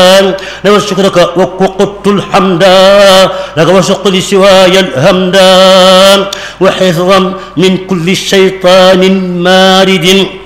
لو شكرك وقدت الحمد لك وسق لسواي الهمد وحفظا من كل شيطان مارد